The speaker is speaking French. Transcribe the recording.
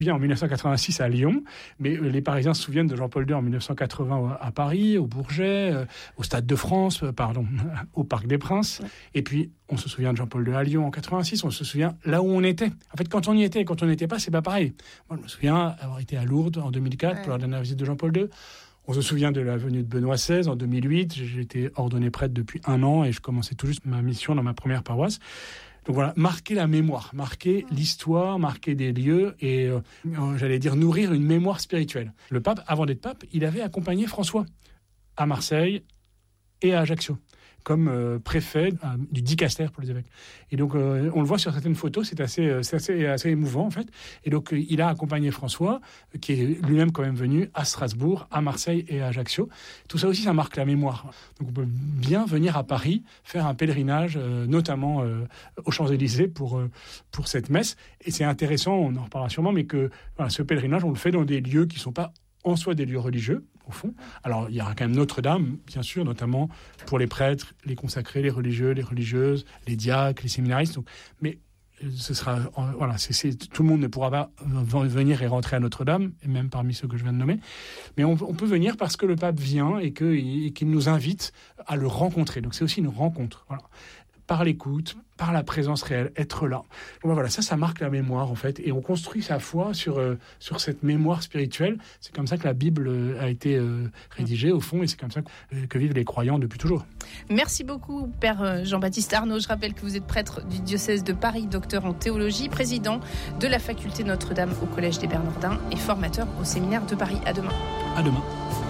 Bien en 1986 à Lyon, mais les Parisiens se souviennent de Jean-Paul II en 1980 à Paris, au Bourget, au Stade de France, au Parc des Princes. Et puis, on se souvient de Jean-Paul II à Lyon en 86, on se souvient là où on était. En fait, quand on y était et quand on n'y était pas, c'est pas pareil. Moi, je me souviens avoir été à Lourdes en 2004 pour la dernière visite de Jean-Paul II. On se souvient de la venue de Benoît XVI en 2008. J'ai été ordonné prêtre depuis 1 an et je commençais tout juste ma mission dans ma première paroisse. Donc voilà, marquer la mémoire, marquer l'histoire, marquer des lieux et, j'allais dire, nourrir une mémoire spirituelle. Le pape, avant d'être pape, il avait accompagné François à Marseille et à Ajaccio, comme préfet du dicaster pour les évêques. Et donc, on le voit sur certaines photos, c'est assez émouvant, en fait. Et donc, il a accompagné François, qui est lui-même quand même venu à Strasbourg, à Marseille et à Ajaccio. Tout ça aussi, ça marque la mémoire. Donc, on peut bien venir à Paris, faire un pèlerinage, notamment aux Champs-Élysées pour cette messe. Et c'est intéressant, on en reparlera sûrement, mais que ce pèlerinage, on le fait dans des lieux qui ne sont pas en soi des lieux religieux, au fond. Alors, il y aura quand même Notre-Dame, bien sûr, notamment pour les prêtres, les consacrés, les religieux, les religieuses, les diacres, les séminaristes. Donc, mais ce sera... Voilà, tout le monde ne pourra pas venir et rentrer à Notre-Dame, et même parmi ceux que je viens de nommer. Mais on peut venir parce que le pape vient et qu'il nous invite à le rencontrer. Donc, c'est aussi une rencontre. Voilà. Par l'écoute, par la présence réelle, être là. Donc voilà, ça marque la mémoire en fait, et on construit sa foi sur cette mémoire spirituelle. C'est comme ça que la Bible a été rédigée au fond, et c'est comme ça que vivent les croyants depuis toujours. Merci beaucoup, Père Jean-Baptiste Arnaud. Je rappelle que vous êtes prêtre du diocèse de Paris, docteur en théologie, président de la faculté Notre-Dame au Collège des Bernardins et formateur au séminaire de Paris. À demain. À demain.